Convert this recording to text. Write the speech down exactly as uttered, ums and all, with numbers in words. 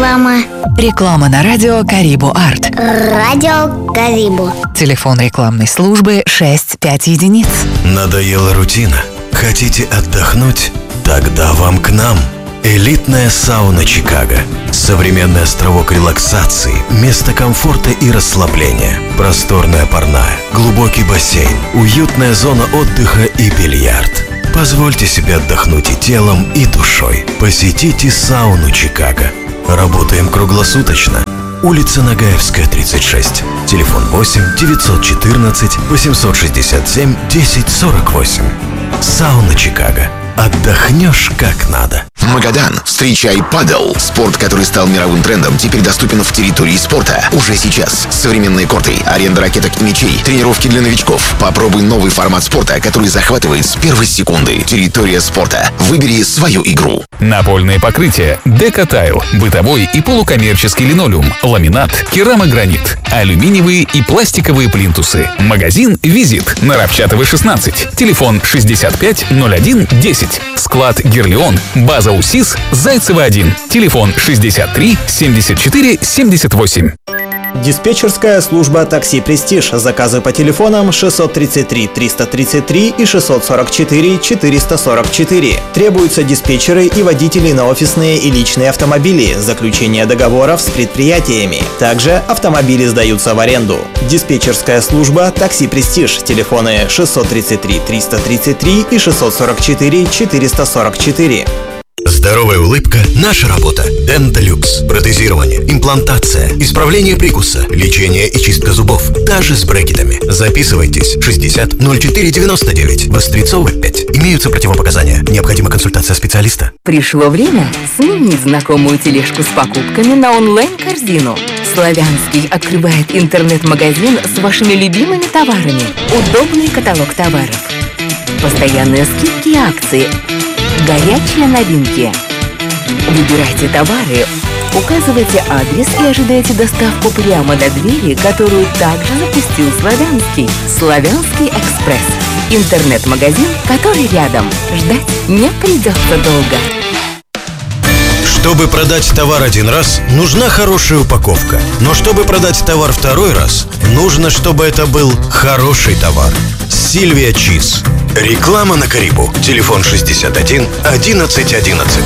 Реклама. Реклама на радио Карибу Арт. Радио Карибу. Телефон рекламной службы шесть пять единиц. Надоела рутина? Хотите отдохнуть? Тогда вам к нам. Элитная сауна Чикаго. Современный островок релаксации, место комфорта и расслабления. Просторная парная, глубокий бассейн, уютная зона отдыха и бильярд. Позвольте себе отдохнуть и телом, и душой. Посетите сауну Чикаго. Работаем круглосуточно. Улица Нагаевская, тридцать шесть. Телефон восемь девятьсот четырнадцать восемьсот шестьдесят семь десять сорок восемь. Сауна Чикаго. Отдохнешь как надо. Магадан. Встречай падел. Спорт, который стал мировым трендом, теперь доступен в территории спорта. Уже сейчас. Современные корты, аренда ракеток и мячей, тренировки для новичков. Попробуй новый формат спорта, который захватывает с первой секунды. Территория спорта. Выбери свою игру. Напольное покрытие, декотайл, бытовой и полукоммерческий линолеум, ламинат, керамогранит, алюминиевые и пластиковые плинтусы. Магазин «Визит» на Равчатова, шестнадцать. Телефон шестьдесят пять ноль один десять. Склад «Гирлеон», база УСИС, Зайцева один. Телефон шестьдесят три семьдесят четыре семьдесят восемь. Диспетчерская служба «Такси Престиж». Заказы по телефонам шестьсот тридцать три триста тридцать три и шестьсот сорок четыре четыреста сорок четыре. Требуются диспетчеры и водители на офисные и личные автомобили, заключение договоров с предприятиями. Также автомобили сдаются в аренду. Диспетчерская служба «Такси Престиж». Телефоны шестьсот тридцать три триста тридцать три и шестьсот сорок четыре четыреста сорок четыре. Здоровая улыбка – наша работа. Денталюкс. Протезирование, имплантация, исправление прикуса, лечение и чистка зубов. Даже с брекетами. Записывайтесь. шестьдесят ноль четыре девяносто девять. Вострецова пять. Имеются противопоказания. Необходима консультация специалиста. Пришло время сменить знакомую тележку с покупками на онлайн-корзину. Славянский открывает интернет-магазин с вашими любимыми товарами. Удобный каталог товаров. Постоянные скидки и акции. Горячие новинки. Выбирайте товары, указывайте адрес и ожидайте доставку прямо до двери, которую также запустил Славянский. Славянский экспресс. Интернет-магазин, который рядом. Ждать не придется долго. Чтобы продать товар один раз, нужна хорошая упаковка. Но чтобы продать товар второй раз, нужно, чтобы это был хороший товар. Сильвия Чиз. Реклама на Карибу. Телефон шестьдесят один одиннадцать одиннадцать.